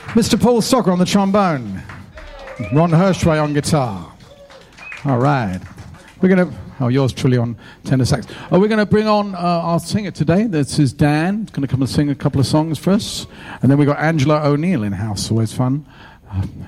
Mr. Paul Stocker on the trombone. Ron Hirschway on guitar. All right. We're going to... Oh, yours truly on tenor sax. We're going to bring on our singer today. This is Dan. He's going to come and sing a couple of songs for us. And then we've got Angela O'Neill in house. Always fun.